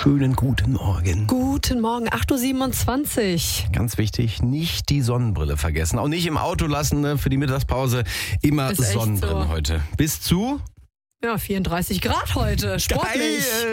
schönen guten Morgen. Guten Morgen, 8.27 Uhr. Ganz wichtig, nicht die Sonnenbrille vergessen. Auch nicht im Auto lassen, ne? Für die Mittagspause immer Ist echt Sonnenbrillen so. heute. Bis zu... Ja, 34 Grad heute. Sportlich. Geil.